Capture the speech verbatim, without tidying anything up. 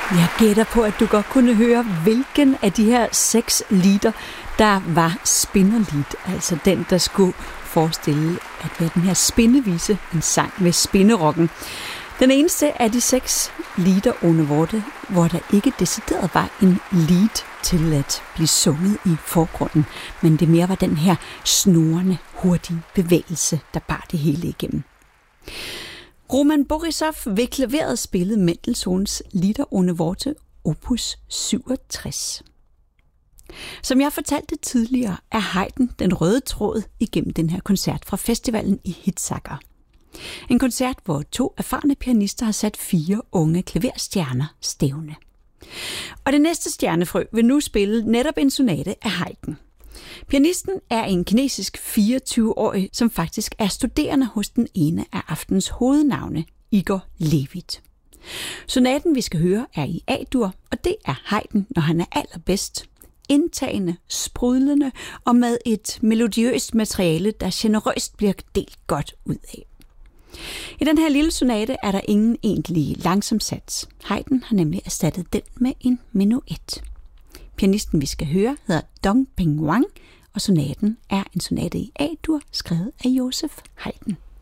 Jeg gætter på, at du godt kunne høre, hvilken af de her seks lieder, der var spinderlied. Altså den, der skulle forestille at være den her spindevise, en sang med spinderokken. Den eneste af de seks lieder under vorte, hvor der ikke decideret var en lead til at blive sunget i forgrunden, men det mere var den her snurrende, hurtige bevægelse, der bar det hele igennem. Roman Borisov ved klaveret spillede Mendelssohns Lieder ohne Worte opus syvogtres. Som jeg fortalte tidligere, er Haydn den røde tråd igennem den her koncert fra festivalen i Hitzacker. En koncert, hvor to erfarne pianister har sat fire unge klaverstjerner stævne. Og det næste stjernefrø vil nu spille netop en sonate af Haydn. Pianisten er en kinesisk fireogtyve-årig, som faktisk er studerende hos den ene af aftens hovednavne, Igor Levit. Sonaten, vi skal høre, er i A-dur, og det er Haydn, når han er allerbedst. Indtagende, sprudlende og med et melodiøst materiale, der generøst bliver delt godt ud af. I den her lille sonate er der ingen egentlig langsom sats. Haydn har nemlig erstattet den med en menuet. Pianisten, vi skal høre, hedder Dong Ping Wang, og sonaten er en sonate i A-dur, skrevet af Joseph Haydn.